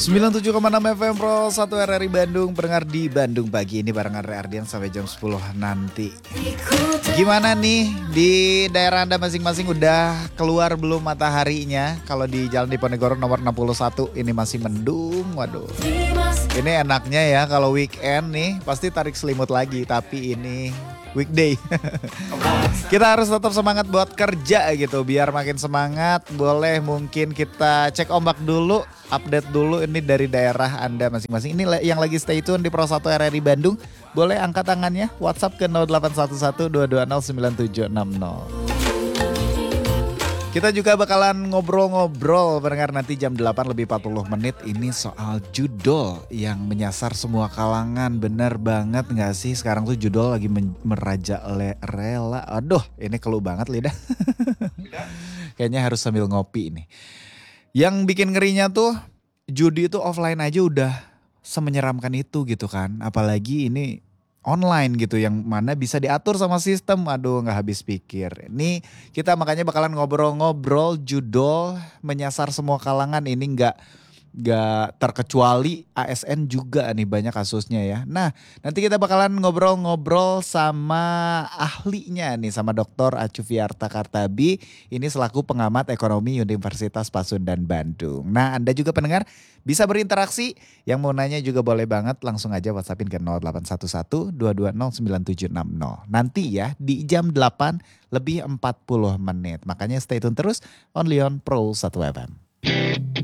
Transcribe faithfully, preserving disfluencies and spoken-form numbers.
sembilan puluh tujuh koma enam F M Pro satu R R I Bandung. Pendengar di Bandung pagi ini bareng Andre Ardian sampai jam sepuluh nanti. Gimana nih di daerah Anda masing-masing, udah keluar belum mataharinya? Kalau di Jalan Diponegoro nomor enam puluh satu ini masih mendung. Waduh. Ini enaknya ya kalau weekend nih pasti tarik selimut lagi, tapi ini weekday. Kita harus tetap semangat buat kerja gitu biar makin semangat. Boleh mungkin kita cek ombak dulu, update dulu ini dari daerah Anda masing-masing. Ini yang lagi stay tune di Pro satu R R I Bandung, boleh angkat tangannya WhatsApp ke nol delapan satu satu dua dua nol sembilan tujuh enam nol. Kita juga bakalan ngobrol-ngobrol pendengar nanti jam delapan lebih empat puluh menit. Ini soal judul yang menyasar semua kalangan. Bener banget gak sih? Sekarang tuh judul lagi men- merajalela. Aduh, ini keluh banget lidah. Kayaknya harus sambil ngopi nih. Yang bikin ngerinya tuh judi itu offline aja udah semenyeramkan itu gitu kan. Apalagi ini online gitu yang mana bisa diatur sama sistem. Aduh, nggak habis pikir. Ini kita makanya bakalan ngobrol-ngobrol judul menyasar semua kalangan. Ini nggak nggak terkecuali A S N juga nih, banyak kasusnya ya. Nah, nanti kita bakalan ngobrol-ngobrol sama ahlinya nih, sama Doktor Acuviarta Kartabi. Ini selaku pengamat ekonomi Universitas Pasundan Bandung. Nah, Anda juga pendengar bisa berinteraksi. Yang mau nanya juga boleh banget, langsung aja WhatsAppin ke nol delapan satu satu dua dua nol sembilan tujuh enam nol. Nanti ya di jam delapan lebih empat puluh menit. Makanya stay tune terus only on Pro satu F M.